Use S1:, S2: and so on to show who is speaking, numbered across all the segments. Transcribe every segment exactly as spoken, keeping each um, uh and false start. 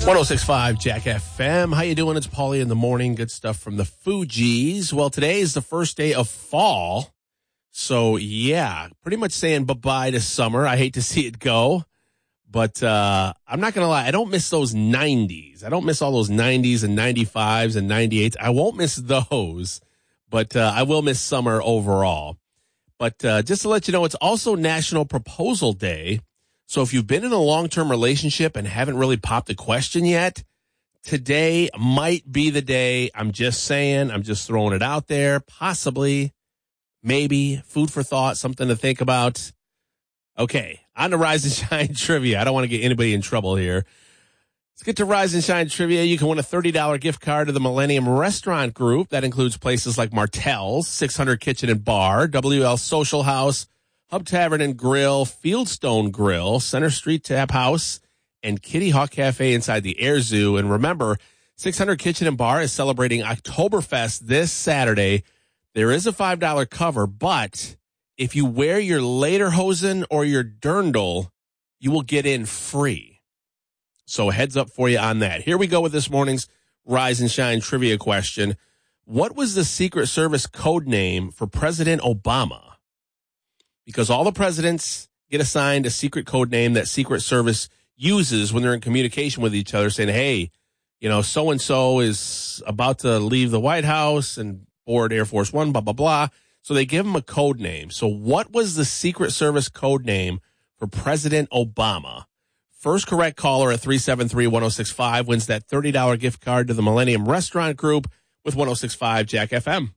S1: one oh six point five Jack F M. How you doing? It's Paulie in the morning. Good stuff from the Fugees. Well, today is the first day of fall. So, yeah, pretty much saying bye-bye to summer. I hate to see it go. But uh, I'm not going to lie. I don't miss those nineties. I don't miss all those nineties and ninety-fives and ninety-eights. I won't miss those. But uh, I will miss summer overall. But uh, just to let you know, it's also National Proposal Day. So if you've been in a long-term relationship and haven't really popped the question yet, today might be the day. I'm just saying. I'm just throwing it out there. Possibly, maybe, food for thought, something to think about. Okay, on to Rise and Shine Trivia. I don't want to get anybody in trouble here. Let's get to Rise and Shine Trivia. You can win a thirty dollars gift card to the Millennium Restaurant Group. That includes places like Martell's, six hundred Kitchen and Bar, W L Social House, Hub Tavern and Grill, Fieldstone Grill, Center Street Tap House, and Kitty Hawk Cafe inside the Air Zoo. And remember, six hundred Kitchen and Bar is celebrating Oktoberfest this Saturday. There is a five dollars cover, but if you wear your lederhosen or your dirndl, you will get in free. So heads up for you on that. Here we go with this morning's Rise and Shine Trivia question. What was the Secret Service code name for President Obama? Because all the presidents get assigned a secret code name that Secret Service uses when they're in communication with each other, saying, hey, you know, so-and-so is about to leave the White House and board Air Force One, blah, blah, blah. So they give him a code name. So what was the Secret Service code name for President Obama? First correct caller at three seven three, one oh six five wins that thirty dollars gift card to the Millennium Restaurant Group with one oh six point five Jack F M.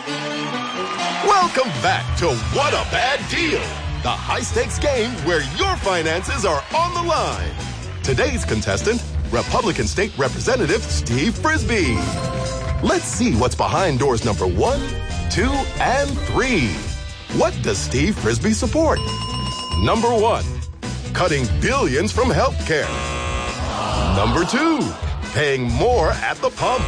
S2: Welcome back to What a Bad Deal, the high-stakes game where your finances are on the line. Today's contestant, Republican State Representative Steve Frisbee. Let's see what's behind doors number one, two, and three. What does Steve Frisbee support? Number one, cutting billions from healthcare. Number two, paying more at the pump.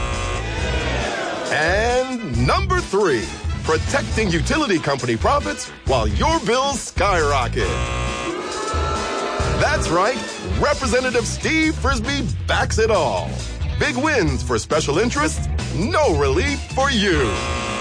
S2: And number three, protecting utility company profits while your bills skyrocket. That's right, Representative Steve Frisbee backs it all. Big wins for special interests, no relief for you.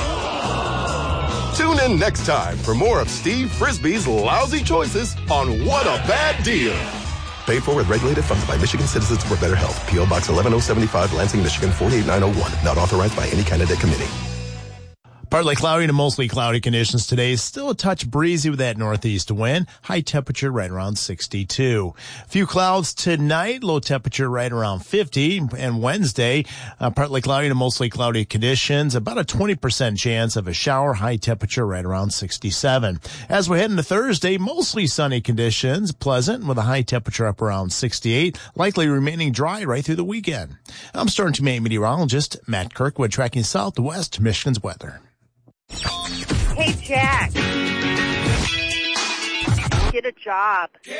S2: Tune in next time for more of Steve Frisbee's lousy choices on What a Bad Deal. Paid for with regulated funds by Michigan Citizens for Better Health. P O Box eleven oh seventy-five, Lansing, Michigan four eight nine oh one. Not authorized by any candidate committee.
S3: Partly cloudy to mostly cloudy conditions today. Still a touch breezy with that northeast wind. High temperature right around sixty-two. A few clouds tonight. Low temperature right around fifty. And Wednesday, uh, partly cloudy to mostly cloudy conditions. About a twenty percent chance of a shower. High temperature right around sixty-seven. As we head into Thursday, mostly sunny conditions. Pleasant with a high temperature up around sixty-eight. Likely remaining dry right through the weekend. I'm Storm Team eight meteorologist Matt Kirkwood tracking south to west Michigan's weather.
S4: Hey, Jack. Get a job.